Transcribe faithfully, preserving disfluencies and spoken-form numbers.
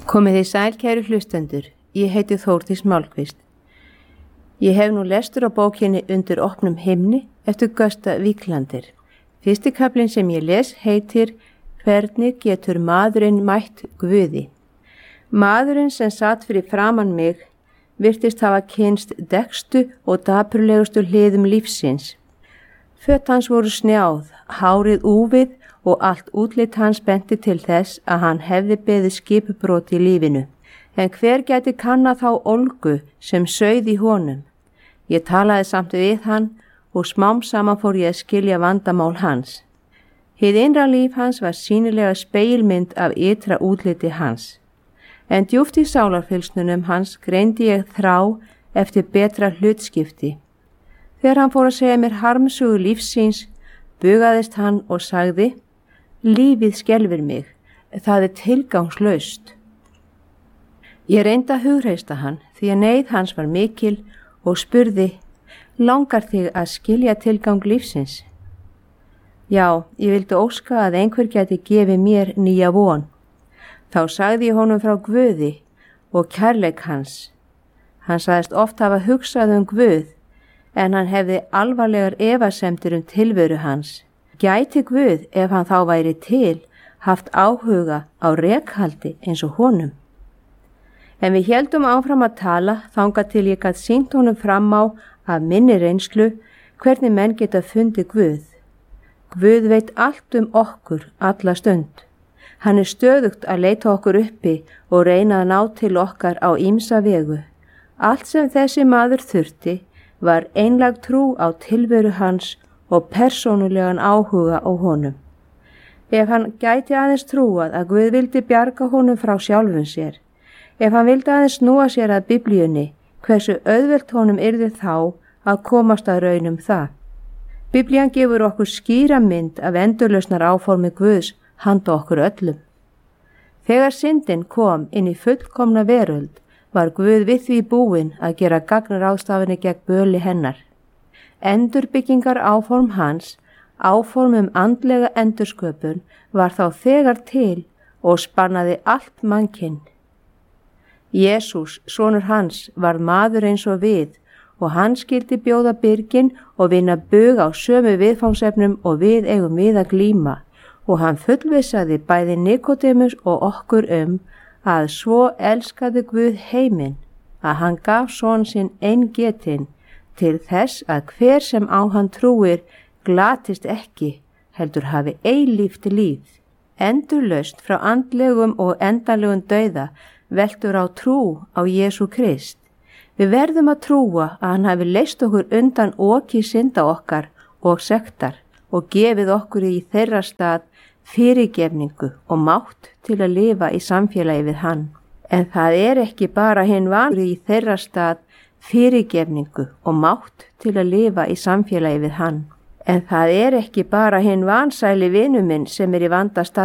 Komið þið sæl, kæru hlustendur, ég heiti Þórdís Málkvist. Ég hef nú lestur á bókinni Undir opnum himni eftir Gösta Víklander. Fyrsti kaflinn sem ég les heitir Hvernig getur maðurinn mætt Guði? Maðurinn sem satt fyrir framan mig virtist hafa kynst dekkstu og dapurlegustu hliðum lífsins. Föt hans voru snjáð, hárið úfið og allt útlit hans benti til þess að hann hefði beðið skipbrot í lífinu. En hver gæti kanna þá ólgu sem sauð í honum? Ég talaði samt við hann og smám saman fór ég að skilja vandamál hans. Hið innra líf hans var sýnilega spegilmynd af ytra útliti hans. En djúpt í sálarfylgsnunum hans greindi ég þrá eftir betra hlutskipti. Þegar hann fór að segja mér harmsugu lífsins, bugaðist hann og sagði: Lífið skelfir mig, það er tilgangslaust. Ég reyndi að hugreista hann því að neyð hans var mikil og spurði: Langar þig að skilja tilgang lífsins? Já, ég vildi óska að einhver gæti gefið mér nýja von. Þá sagði ég honum frá Guði og kærleik hans. Hann sagðist oft hafa hugsað um Guð, en hann hefði alvarlegar efasemdir um tilveru hans. Gæti Guð, ef hann þá væri til, haft áhuga á rekhaldi eins og honum? En við héldum áfram að tala þangað til ég gat sýnt honum fram á af minni reynslu hvernig menn geta fundið Guð. Guð veit allt um okkur alla stund. Hann er stöðugt að leita okkur uppi og reyna að ná til okkar á ýmsa vegu. Allt sem þessi maður þurfti var einlæg trú á tilveru hans og persónulegan áhuga á honum. Ef hann gæti aðeins trúað að Guð vildi bjarga honum frá sjálfum sér, ef hann vildi aðeins snúa sér að Biblíunni, hversu auðvelt honum yrði þá að komast að raun um það. Biblían gefur okkur skýra mynd af endurlausnar áformi Guðs handa okkur öllum. Þegar syndin kom inn í fullkomna veröld, var Guð við því búinn að gera gagnráðstafanir gegn böli hennar. Endurbyggingar áform hans, áform um andlega endursköpun, var þá þegar til og spannaði allt mannkinn. Jesús, sonur hans, var maður eins og við og hann skyldi bjóða byrgin og vinna bug á sömu viðfangsefnum og við eigum við að glíma, og hann fullvissaði bæði Nikodemus og okkur um að svo elskaði Guð heiminn að hann gaf son sinn eingetinn til þess að hver sem á hann trúir glatist ekki, heldur hafi eilíft líf. Endurlaust frá andlegum og endanlegum dauða veltur á trú á Jesú Krist. Við verðum að trúa að hann hafi leyst okkur undan oki synda okkar og sektar og gefið okkur í þeirra stað fyrirgefningu og mátt til að lifa í samfélagi við hann. En það er ekki bara hinn vanur í þeirra stað fyrirgefningu og mátt til að lifa í samfélagi við hann. En það er ekki bara hinn vansæli vinur minn sem er í vanda stað